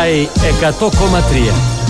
Sky 100,3.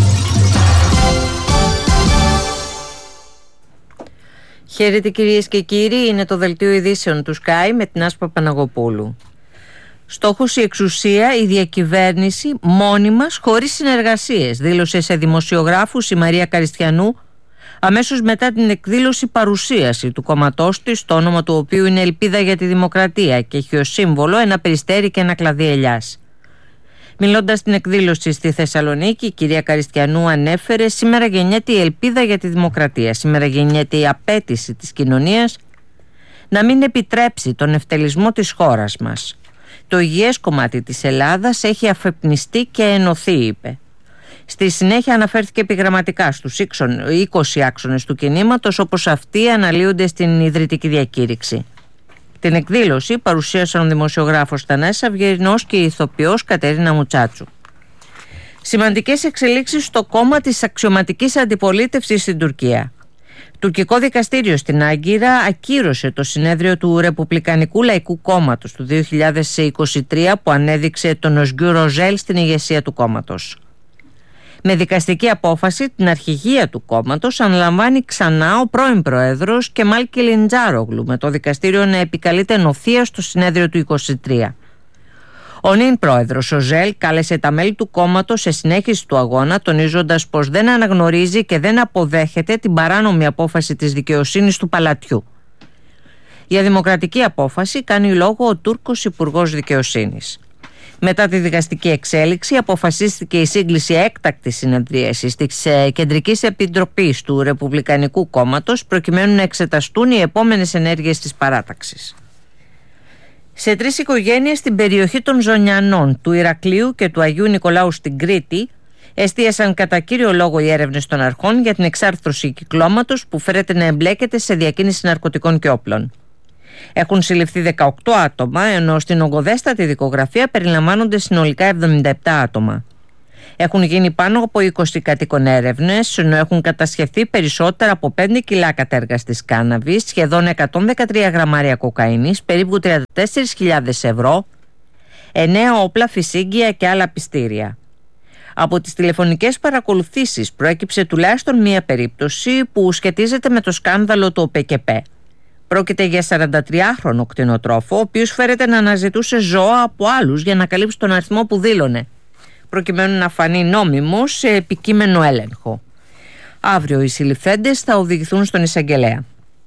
Χαίρετε κυρίες και κύριοι, είναι το δελτίο ειδήσεων του Sky με την Άσπα Παναγοπούλου. Στόχος η εξουσία, η διακυβέρνηση μόνη μας χωρίς συνεργασίες, δήλωσε σε δημοσιογράφους η Μαρία Καριστιανού αμέσως μετά την εκδήλωση παρουσίαση του κόμματός της, το όνομα του οποίου είναι Ελπίδα για τη Δημοκρατία και έχει ως σύμβολο ένα περιστέρι και ένα κλαδί ελιάς. Μιλώντας στην εκδήλωση στη Θεσσαλονίκη, η κυρία Καριστιανού ανέφερε: σήμερα γεννιέται η ελπίδα για τη δημοκρατία. Σήμερα γεννιέται η απέτηση της κοινωνίας να μην επιτρέψει τον ευτελισμό της χώρας μας. Το υγιές κομμάτι της Ελλάδας έχει αφεπνιστεί και ενωθεί, είπε. Στη συνέχεια αναφέρθηκε επιγραμματικά στους 20 άξονες του κινήματος, όπως αυτοί αναλύονται στην ιδρυτική διακήρυξη. Την εκδήλωση παρουσίασαν ο δημοσιογράφος Θανάσης Αυγερινός και η ηθοποιός Κατερίνα Μουτσάτσου. Σημαντικές εξελίξεις στο κόμμα της αξιωματικής αντιπολίτευσης στην Τουρκία. Τουρκικό δικαστήριο στην Άγκυρα ακύρωσε το συνέδριο του Ρεπουμπλικανικού Λαϊκού Κόμματος του 2023 που ανέδειξε τον Οσγκούρ Οζέλ στην ηγεσία του κόμματος. Με δικαστική απόφαση, την αρχηγία του κόμματος αναλαμβάνει ξανά ο πρώην πρόεδρος Κεμάλ Κιλιντζάρογλου, με το δικαστήριο να επικαλείται νοθεία στο συνέδριο του 2023. Ο νυν πρόεδρος Οζέλ κάλεσε τα μέλη του κόμματος σε συνέχιση του αγώνα, τονίζοντας πως δεν αναγνωρίζει και δεν αποδέχεται την παράνομη απόφαση της δικαιοσύνης του Παλατιού. Για δημοκρατική απόφαση κάνει λόγο ο Τούρκος Υπουργός Δικαιοσύνης. Μετά τη δικαστική εξέλιξη αποφασίστηκε η σύγκληση έκτακτης συνεδρίασης της Κεντρικής Επιτροπής του Ρεπουμπλικανικού Κόμματος προκειμένου να εξεταστούν οι επόμενες ενέργειες της παράταξης. Σε 3 οικογένειες στην περιοχή των Ζωνιανών, του Ηρακλείου και του Αγίου Νικολάου στην Κρήτη εστίασαν κατά κύριο λόγο οι έρευνες των αρχών για την εξάρθρωση κυκλώματος που φέρεται να εμπλέκεται σε διακίνηση ναρκωτικών και όπλων. Έχουν συλληφθεί 18 άτομα, ενώ στην ογκοδέστατη δικογραφία περιλαμβάνονται συνολικά 77 άτομα. Έχουν γίνει πάνω από 20 κατοίκων έρευνες, ενώ έχουν κατασχεθεί περισσότερα από 5 κιλά κατέργαστης κάναβης, σχεδόν 113 γραμμάρια κοκαίνης, περίπου 34.000 ευρώ, 9 όπλα, φυσίγγια και άλλα πιστήρια. Από τις τηλεφωνικές παρακολουθήσεις προέκυψε τουλάχιστον μία περίπτωση που σχετίζεται με το σκάνδαλο του ΟΠΕΚΕΠ. Πρόκειται για 43χρονο κτηνοτρόφο, ο οποίος φέρεται να αναζητούσε ζώα από άλλους για να καλύψει τον αριθμό που δήλωνε, προκειμένου να φανεί νόμιμο σε επικείμενο έλεγχο. Αύριο οι συλληφθέντες θα οδηγηθούν στον εισαγγελέα.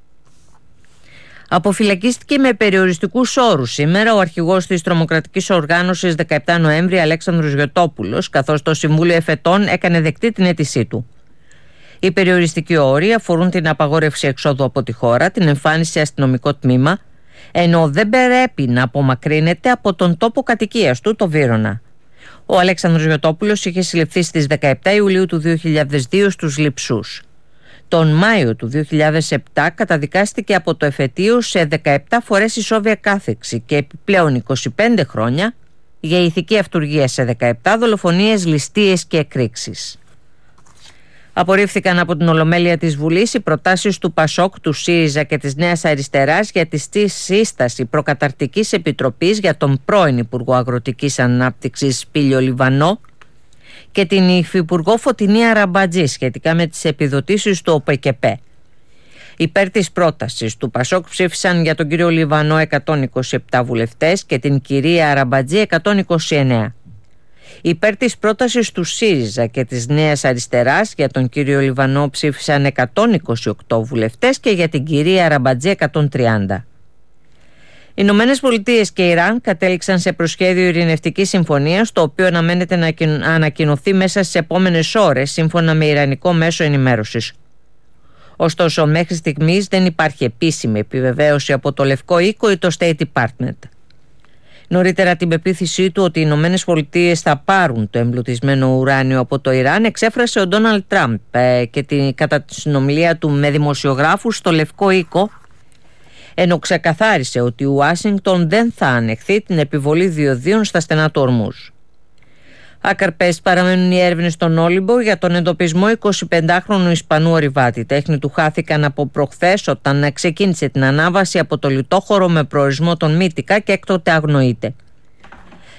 Αποφυλακίστηκε με περιοριστικούς όρους σήμερα ο αρχηγός της τρομοκρατικής οργάνωσης 17 Νοέμβρη Αλέξανδρος Γιωτόπουλος, καθώς το Συμβούλιο Εφετών έκανε δεκτή την αίτησή του. Οι περιοριστικοί όροι αφορούν την απαγόρευση εξόδου από τη χώρα, την εμφάνιση σε αστυνομικό τμήμα, ενώ δεν πρέπει να απομακρύνεται από τον τόπο κατοικίας του, το Βύρωνα. Ο Αλέξανδρος Γιωτόπουλος είχε συλληφθεί στις 17 Ιουλίου του 2002 στους Λειψούς. Τον Μάιο του 2007 καταδικάστηκε από το εφετείο σε 17 φορές ισόβια κάθεξη και επιπλέον 25 χρόνια για ηθική αυτουργία σε 17 δολοφονίες, ληστείες και εκρήξεις. Απορρίφθηκαν από την Ολομέλεια της Βουλής οι προτάσεις του ΠΑΣΟΚ, του ΣΥΡΙΖΑ και της Νέας Αριστεράς για τη σύσταση προκαταρκτικής επιτροπής για τον πρώην Υπουργό Αγροτικής Ανάπτυξης Πήλιο Λιβανό και την Υφυπουργό Φωτεινή Αραμπατζή σχετικά με τις επιδοτήσεις του ΟΠΕΚΕΠ. Υπέρ της πρότασης του ΠΑΣΟΚ ψήφισαν για τον κύριο Λιβανό 127 βουλευτές και την κυρία Αραμπατζή 129. Υπέρ της πρότασης του ΣΥΡΙΖΑ και της Νέας Αριστεράς για τον κύριο Λιβανό ψήφισαν 128 βουλευτές και για την κυρία Αραμπατζή 130. Οι Ηνωμένες Πολιτείες και Ιράν κατέληξαν σε προσχέδιο ειρηνευτικής συμφωνίας, το οποίο αναμένεται να ανακοινωθεί μέσα στις επόμενες ώρες, σύμφωνα με ιρανικό μέσο ενημέρωσης. Ωστόσο, μέχρι στιγμής δεν υπάρχει επίσημη επιβεβαίωση από το Λευκό Οίκο ή το State Department. Νωρίτερα την πεποίθησή του ότι οι Ηνωμένες Πολιτείες θα πάρουν το εμπλουτισμένο ουράνιο από το Ιράν εξέφρασε ο Ντόναλντ Τραμπ κατά τη συνομιλία του με δημοσιογράφους στο Λευκό Οίκο, ενώ ξεκαθάρισε ότι η Ουάσιγκτον δεν θα ανεχθεί την επιβολή διοδίων στα στενά του Ορμούζ. Ακαρπές παραμένουν οι έρευνες στον Όλυμπο για τον εντοπισμό 25χρονου Ισπανού ορειβάτη. Τέχνη του χάθηκαν από προχθές όταν ξεκίνησε την ανάβαση από το λιτόχωρο με προορισμό τον Μύτικα και έκτοτε αγνοείται.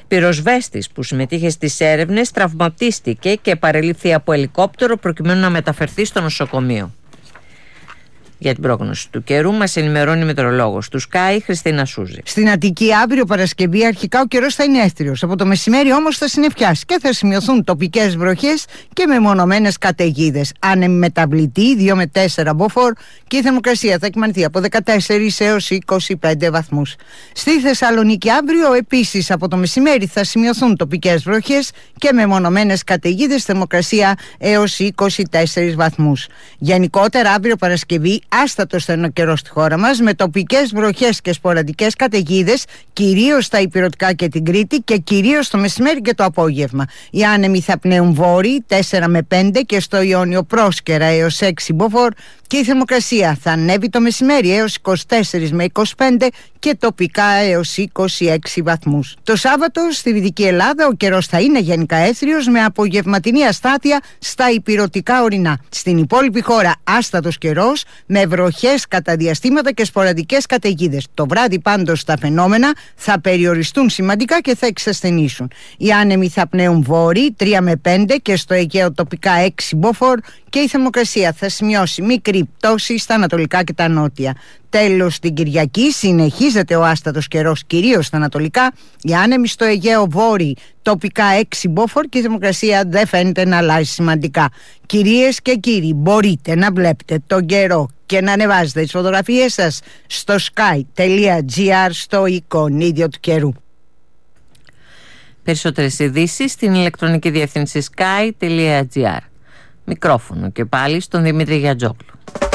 πυροσβέστης που συμμετείχε στις έρευνες τραυματίστηκε και παρελήφθη από ελικόπτερο προκειμένου να μεταφερθεί στο νοσοκομείο. Για την πρόγνωση του καιρού μας ενημερώνει η μετεωρολόγος του Sky, Χριστίνα Σούζη. Στην Αττική αύριο Παρασκευή αρχικά ο καιρός θα είναι έθριος. Από το μεσημέρι όμως θα συννεφιάσει και θα σημειωθούν τοπικές βροχές και μεμονωμένες καταιγίδες. Άνεμη μεταβλητή 2 με 4 μποφόρ και η θερμοκρασία θα εκμανθεί από 14 έως 25 βαθμούς. Στη Θεσσαλονίκη αύριο επίσης από το μεσημέρι θα σημειωθούν τοπικές βροχές και μεμονωμένες καταιγίδες, θερμοκρασία έως 24 βαθμούς. Γενικότερα αύριο Παρασκευή άστατος θα είναι ο καιρός στη χώρα μας, με τοπικές βροχές και σποραδικές καταιγίδες, κυρίως στα ηπειρωτικά και την Κρήτη και κυρίως το μεσημέρι και το απόγευμα. Οι άνεμοι θα πνέουν βόρειοι 4 με 5 και στο Ιόνιο πρόσκαιρα έως 6 μποφόρ και η θερμοκρασία θα ανέβει το μεσημέρι έως 24 με 25 και τοπικά έως 26 βαθμούς. Το Σάββατο στη Δυτική Ελλάδα ο καιρός θα είναι γενικά έθριος με απογευματινή αστάθεια στα ηπειρωτικά ορεινά. Στην υπόλοιπη χώρα άστατος καιρός με βροχές κατά διαστήματα και σποραδικές καταιγίδες. Το βράδυ πάντως τα φαινόμενα θα περιοριστούν σημαντικά και θα εξασθενήσουν. Οι άνεμοι θα πνέουν βόρειοι 3 με 5 και στο Αιγαίο τοπικά 6 μποφόρ και η θερμοκρασία θα σημειώσει μικρή πτώση στα ανατολικά και τα νότια. Τέλος, την Κυριακή συνεχίζεται ο άστατος καιρός κυρίως στα ανατολικά. Οι άνεμοι στο Αιγαίο βόρειοι τοπικά 6 μποφόρ και η θερμοκρασία δεν φαίνεται να αλλάζει σημαντικά. Κυρίες και κύριοι, μπορείτε να βλέπετε τον καιρό και να ανεβάζετε τις φωτογραφίες σας στο sky.gr στο εικονίδιο του καιρού. Περισσότερες ειδήσεις στην ηλεκτρονική διεύθυνση sky.gr. Μικρόφωνο και πάλι στον Δημήτρη Γιατζόγλου.